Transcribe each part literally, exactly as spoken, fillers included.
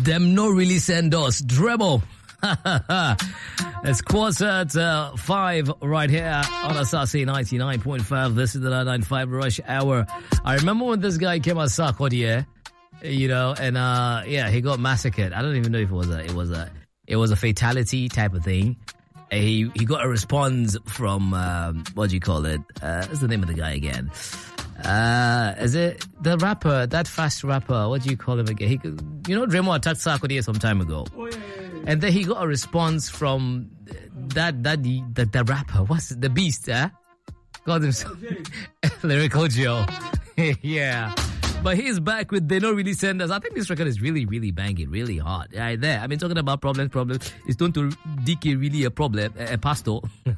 Them no really send us. Dremel. It's quarter to five right here on Asasi ninety-nine point five. This is the nine ninety-five Rush Hour. I remember when this guy came out Sarkodie, you know, and uh, yeah, he got massacred. I don't even know if it was a, it was a, it was a fatality type of thing. He he got a response from um, what do you call it? Uh, what's the name of the guy again? Uh, is it the rapper, that fast rapper? What do you call him again? He, you know, Dremo attacked Sarkodie some time ago. Oh, yeah, yeah, yeah. And then he got a response from that, that, the, the, the rapper. What's it? The Beast, eh? Called himself Lyrical Joe. Yeah. But he's back with They Don't Really Send Us. I think this record is really, really banging, really hot. Right there. I mean, talking about problems, problems. It's going to D K really a problem, a, a pastor.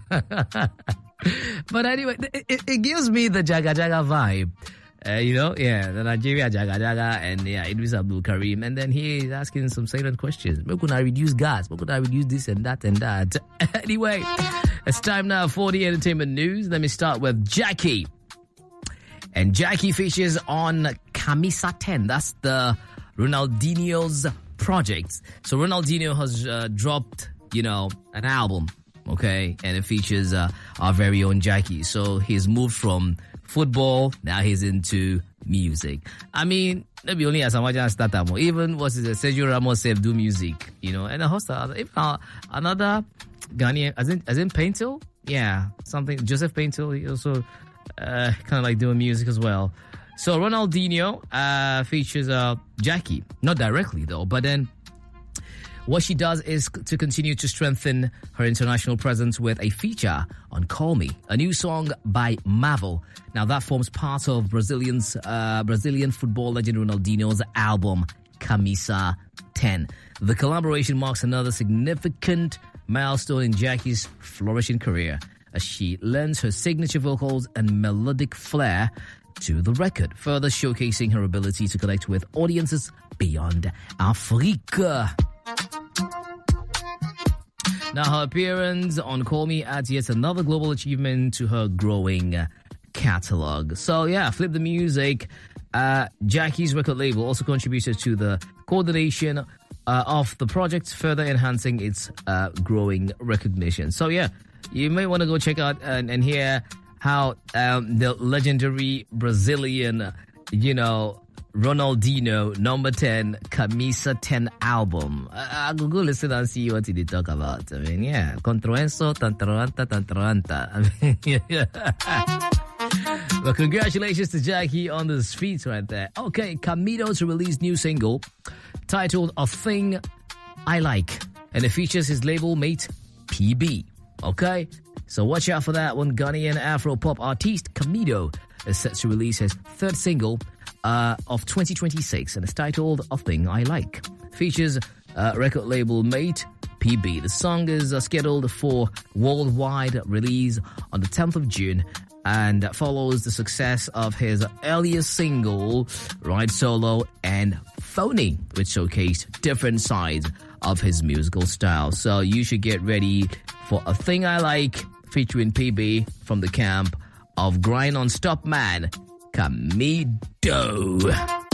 But anyway, it, it gives me the Jaga Jaga vibe. Uh, you know, yeah, the Nigeria Jaga Jaga and yeah, Idris Abdul Karim. And then he's asking some salient questions. Where could I reduce gas? Where could I reduce this and that and that? Anyway, it's time now for the entertainment news. Let me start with Jackie. And Jackie features on Camisa ten. That's the Ronaldinho's project. So Ronaldinho has uh, dropped, you know, an album, okay? And it features uh, our very own Jackie. So he's moved from football, now he's into music. I mean, maybe only as a start more. Even what is it, Sergio Ramos said, do music, you know, and a host of other, uh, another Ghanaian, as in, as in Paintil? Yeah, something, Joseph Paintil, he also uh, kind of like doing music as well. So Ronaldinho uh, features uh, Jackie, not directly though, but then what she does is to continue to strengthen her international presence with a feature on Call Me, a new song by Marvel. Now that forms part of Brazilian's uh, Brazilian football legend Ronaldinho's album Camisa ten. The collaboration marks another significant milestone in Jackie's flourishing career as she lends her signature vocals and melodic flair to the record, further showcasing her ability to connect with audiences beyond Africa. Now, her appearance on Call Me adds yet another global achievement to her growing catalog. So, yeah, Flip the Music. Uh, Jackie's record label also contributed to the coordination uh, of the project, further enhancing its uh, growing recognition. So, yeah, you may want to go check out and, and hear how um, the legendary Brazilian, you know, Ronaldinho number ten Camisa ten album. I, I go go listen and see what they talk about. I mean, yeah, Controenso, Tantaranta, Tantaranta. I mean, yeah. Well, congratulations to Jackie on the streets right there. Okay, Camilo to release new single titled A Thing I Like, and it features his label mate P B. Okay, so watch out for that one. Ghanaian Afro pop artiste Camilo is set to release his third single Uh, of twenty twenty-six, and it's titled A Thing I Like. Features uh, record label mate P B. The song is uh, scheduled for worldwide release on the tenth of June and follows the success of his earlier single, Ride Solo and Phony, which showcased different sides of his musical style. So you should get ready for A Thing I Like featuring P B from the camp of Grind On Stop Man, Camilo.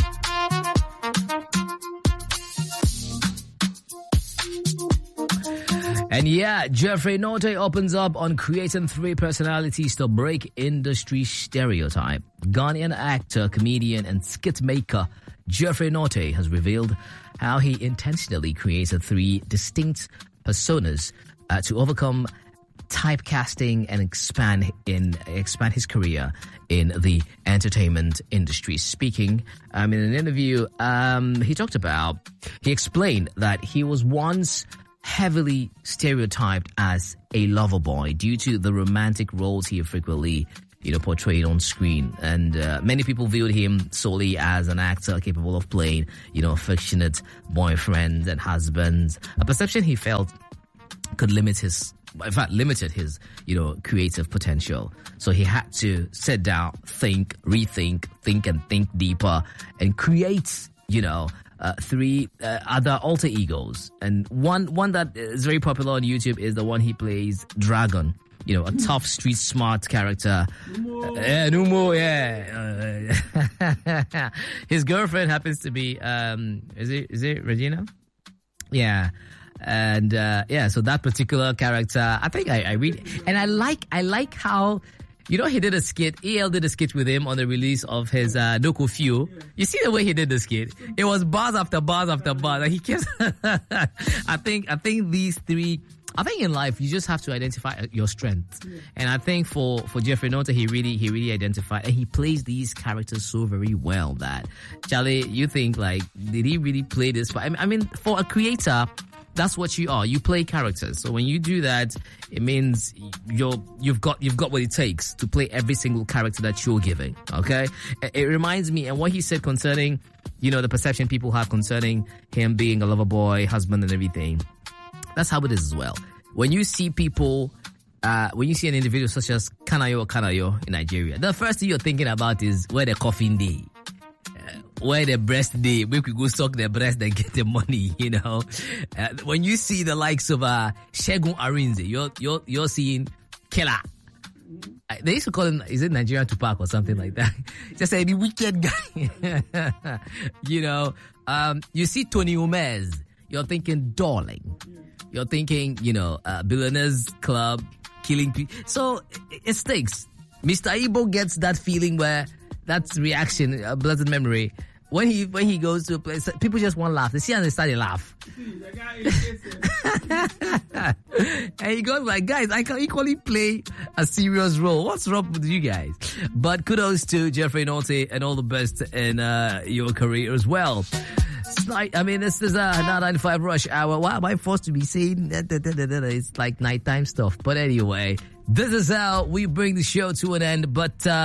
And yeah, Jeffrey Note opens up on creating three personalities to break industry stereotype. Ghanaian actor, comedian, and skit maker Jeffrey Note has revealed how he intentionally created three distinct personas uh, to overcome typecasting and expand in expand his career in the entertainment industry. Speaking um, in an interview, um, he talked about, he explained that he was once heavily stereotyped as a lover boy due to the romantic roles he frequently, you know, portrayed on screen. And uh, many people viewed him solely as an actor capable of playing, you know, affectionate boyfriends and husbands, a perception he felt could limit his in fact, limited his, you know, creative potential. So he had to sit down, think, rethink, think and think deeper and create, you know, uh, three uh, other alter egos. And one one that is very popular on YouTube is the one he plays, Dragon. You know, a tough, street smart character. Numo. Uh, yeah, Numo, yeah. Uh, his girlfriend happens to be, um, is it, is it Regina? Yeah. And uh, yeah, so that particular character, I think I, I read, and I like, I like how, you know, he did a skit. E L did a skit with him on the release of his uh, Noko Few. You see the way he did the skit? It was bars after bars after bars. Like he kept. I think, I think these three. I think in life you just have to identify your strengths, yeah. and I think for for Jeffrey Nota, he really he really identified, and he plays these characters so very well that Charlie, you think like, did he really play this? I mean, I mean, for a creator, that's what you are. You play characters. So when you do that, it means you're you've got you've got what it takes to play every single character that you're giving. Okay, it, it reminds me, and what he said concerning, you know, the perception people have concerning him being a lover boy, husband, and everything. That's how it is as well. When you see people, uh, when you see an individual such as Kanayo or Kanayo in Nigeria, the first thing you're thinking about is where the coffin day, uh, where the breast day, we could go suck their breast and get the money, you know. Uh, when you see the likes of uh, Shegun Arinze, you're you're you're seeing Killer. Uh, they used to call him, is it Nigerian Tupac or something like that? Just a wicked guy. You know, um, you see Tony Umez, you're thinking Darling. You're thinking, you know, uh, Billionaires Club, killing people. So it, it stinks. Mister Igbo gets that feeling where that's reaction, a blessed memory. When he when he goes to a place, people just want to laugh. They see and they start to laugh. And he goes like, guys, I can equally play a serious role. What's wrong with you guys? But kudos to Jeffrey Nolte and all the best in uh, your career as well. I mean, this is a nine ninety-five rush hour. Why am I forced to be saying that? It's like nighttime stuff. But anyway, this is how we bring the show to an end. But, uh,